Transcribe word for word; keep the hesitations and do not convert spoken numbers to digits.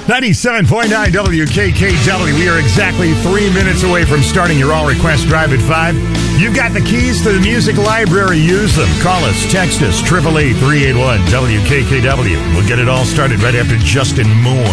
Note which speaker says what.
Speaker 1: ninety-seven point nine W K K W. We are exactly three minutes away from starting your all-request drive at five. You've got the keys to the music library. Use them. Call us, text us, eight eight eight, three eight one, W K K W. We'll get it all started right after Justin Moore.